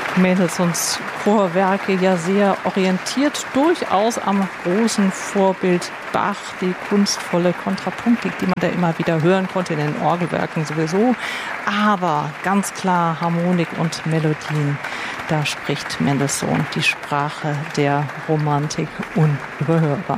Mendelssohns Chorwerke ja sehr orientiert, durchaus am großen Vorbild Bach, die kunstvolle Kontrapunktik, die man da immer wieder hören konnte, in den Orgelwerken sowieso, aber ganz klar Harmonik und Melodien, da spricht Mendelssohn die Sprache der Romantik unüberhörbar.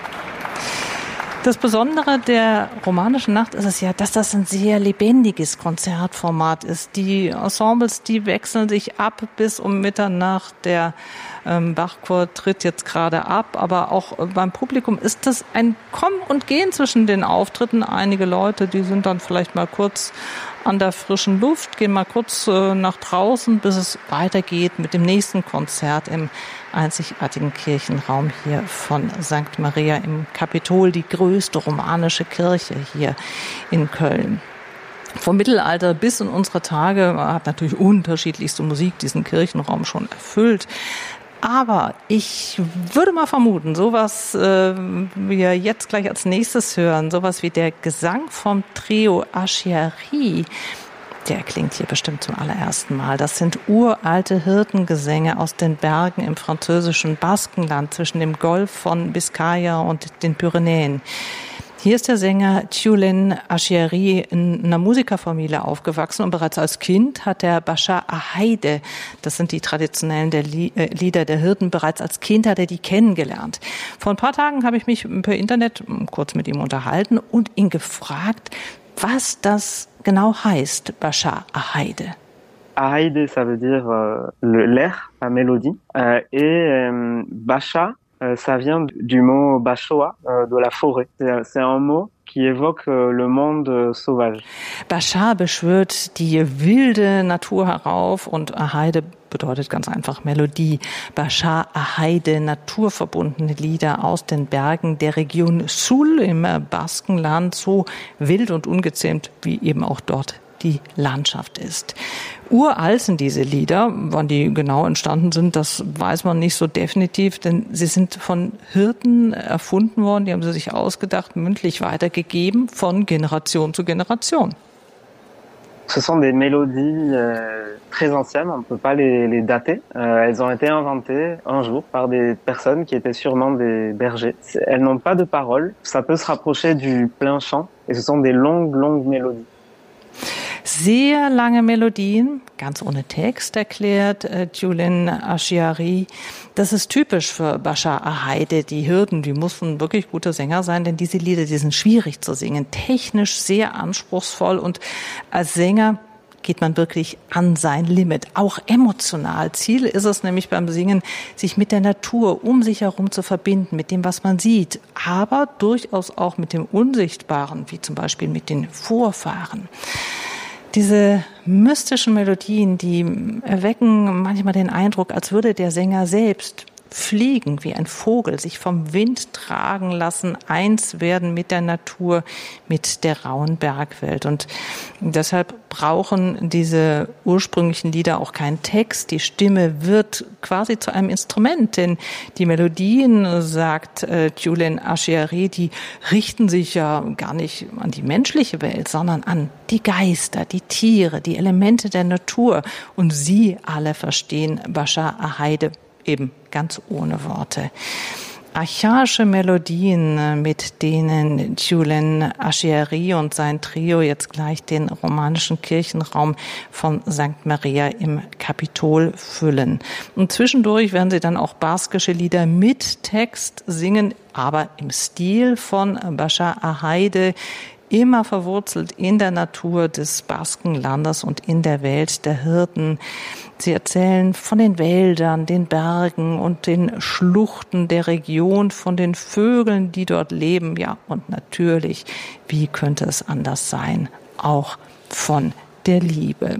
Das Besondere der Romanischen Nacht ist es ja, dass das ein sehr lebendiges Konzertformat ist. Die Ensembles, die wechseln sich ab bis um Mitternacht. Der Bachchor tritt jetzt gerade ab, aber auch beim Publikum ist das ein Kommen und Gehen zwischen den Auftritten. Einige Leute, die sind dann vielleicht mal kurz an der frischen Luft, gehen mal kurz nach draußen, bis es weitergeht mit dem nächsten Konzert im einzigartigen Kirchenraum hier von St. Maria im Kapitol, die größte romanische Kirche hier in Köln. Vom Mittelalter bis in unsere Tage hat natürlich unterschiedlichste Musik diesen Kirchenraum schon erfüllt. Aber ich würde mal vermuten, sowas wir jetzt gleich als nächstes hören, sowas wie der Gesang vom Trio Achiari, der klingt hier bestimmt zum allerersten Mal. Das sind uralte Hirtengesänge aus den Bergen im französischen Baskenland zwischen dem Golf von Biskaya und den Pyrenäen. Hier ist der Sänger Tjulen Achiari in einer Musikerfamilie aufgewachsen und bereits als Kind hat er Bashar Ahaide, das sind die traditionellen Lieder der Hirten, bereits als Kind hat er die kennengelernt. Vor ein paar Tagen habe ich mich per Internet kurz mit ihm unterhalten und ihn gefragt, was das genau heißt, Bashar Ahaide. Ahaide, ça veut dire l'air, la mélodie, Basha, ça vient du mot Bashoa, de la forêt. C'est un mot qui évoque le monde sauvage. Bashar beschwört die wilde Natur herauf und Ahaide bedeutet ganz einfach Melodie. Bashar Ahaide, naturverbundene Lieder aus den Bergen der Region Sul im Baskenland, so wild und ungezähmt wie eben auch dort die Landschaft ist. Uralt sind diese Lieder, wann die genau entstanden sind, das weiß man nicht so definitiv, denn sie sind von Hirten erfunden worden, die haben sie sich ausgedacht, mündlich weitergegeben von Generation zu Generation. Ce sont des mélodies très anciennes, on ne peut pas les dater. Elles ont été inventées un jour par des personnes qui étaient sûrement des bergers. Elles n'ont pas de paroles, ça peut se rapprocher du plain chant et ce sont des longues mélodies. Sehr lange Melodien, ganz ohne Text, erklärt Tjulen Achiari. Das ist typisch für Bashar Ahaide. Die Hirten, die mussten wirklich gute Sänger sein, denn diese Lieder, die sind schwierig zu singen, technisch sehr anspruchsvoll und als Sänger geht man wirklich an sein Limit, auch emotional. Ziel ist es nämlich beim Singen, sich mit der Natur um sich herum zu verbinden, mit dem, was man sieht, aber durchaus auch mit dem Unsichtbaren, wie zum Beispiel mit den Vorfahren. Diese mystischen Melodien, die erwecken manchmal den Eindruck, als würde der Sänger selbst fliegen wie ein Vogel, sich vom Wind tragen lassen, eins werden mit der Natur, mit der rauen Bergwelt. Und deshalb brauchen diese ursprünglichen Lieder auch keinen Text. Die Stimme wird quasi zu einem Instrument, denn die Melodien, sagt Tjulen Achiari, die richten sich ja gar nicht an die menschliche Welt, sondern an die Geister, die Tiere, die Elemente der Natur. Und sie alle verstehen Bashar Ahaide eben ganz ohne Worte. Archaische Melodien, mit denen Tjulen Achiari und sein Trio jetzt gleich den romanischen Kirchenraum von St. Maria im Kapitol füllen. Und zwischendurch werden sie dann auch baskische Lieder mit Text singen, aber im Stil von Bashar Ahaide, immer verwurzelt in der Natur des Baskenlandes und in der Welt der Hirten. Sie erzählen von den Wäldern, den Bergen und den Schluchten der Region, von den Vögeln, die dort leben. Ja, und natürlich, wie könnte es anders sein, auch von der Liebe.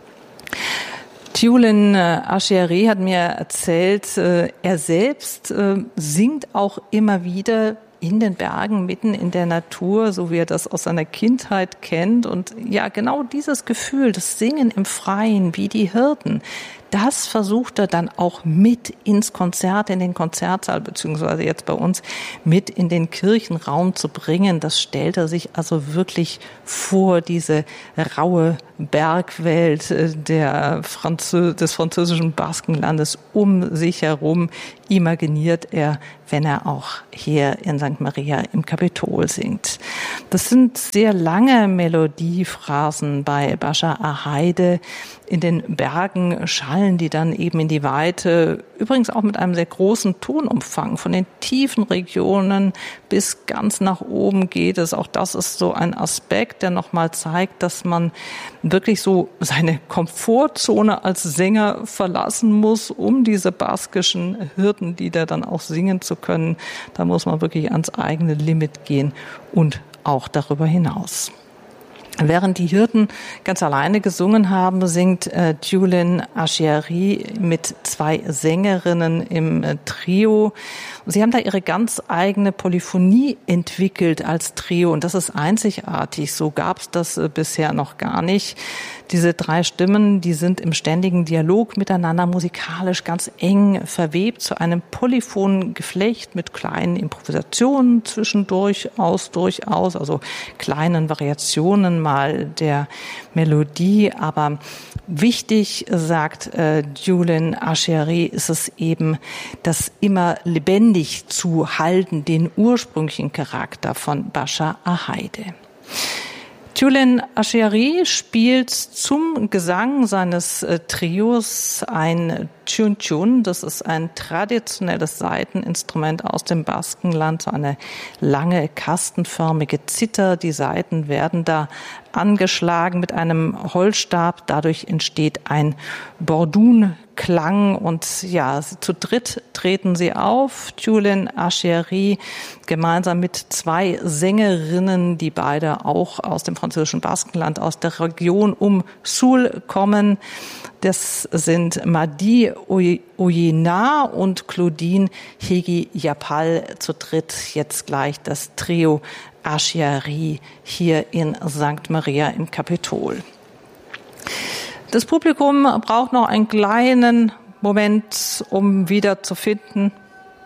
Tjulen Achiari hat mir erzählt, er selbst singt auch immer wieder in den Bergen, mitten in der Natur, so wie er das aus seiner Kindheit kennt. Und ja, genau dieses Gefühl, das Singen im Freien, wie die Hirten, das versucht er dann auch mit ins Konzert, in den Konzertsaal, beziehungsweise jetzt bei uns mit in den Kirchenraum zu bringen. Das stellt er sich also wirklich vor, diese raue Bergwelt des französischen Baskenlandes um sich herum imaginiert er, wenn er auch hier in St. Maria im Kapitol singt. Das sind sehr lange Melodiephrasen bei Bashar Ahaide. In den Bergen schallen die dann eben in die Weite, übrigens auch mit einem sehr großen Tonumfang. Von den tiefen Regionen bis ganz nach oben geht es. Auch das ist so ein Aspekt, der nochmal zeigt, dass man wirklich so seine Komfortzone als Sänger verlassen muss, um diese baskischen Hirtenlieder dann auch singen zu können. Da muss man wirklich ans eigene Limit gehen und auch darüber hinaus. Während die Hirten ganz alleine gesungen haben, singt Julen Ashiari mit 2 Sängerinnen im Trio. Sie haben da ihre ganz eigene Polyphonie entwickelt als Trio und das ist einzigartig. So gab es das bisher noch gar nicht. Diese 3 Stimmen, die sind im ständigen Dialog miteinander musikalisch ganz eng verwebt zu einem polyphonen Geflecht mit kleinen Improvisationen zwischendurch durchaus, also kleinen Variationen mal der Melodie. Aber wichtig, sagt Julen Ashiari, ist es eben, das immer lebendig zu halten, den ursprünglichen Charakter von Bashar Ahaide. Julen Ashiari spielt zum Gesang seines Trios ein Chun-Chun. Das ist ein traditionelles Saiteninstrument aus dem Baskenland, so eine lange kastenförmige Zither. Die Saiten werden da angeschlagen mit einem Holzstab. Dadurch entsteht ein Bordun-Klang und ja, zu dritt treten sie auf. Julen Ashiari gemeinsam mit 2 Sängerinnen, die beide auch aus dem französischen Baskenland, aus der Region um Soule kommen. Das sind Madi Oyena und Claudine Hegi-Yapal, zu dritt jetzt gleich das Trio Ashiari hier in St. Maria im Kapitol. Das Publikum braucht noch einen kleinen Moment, um wieder zu finden,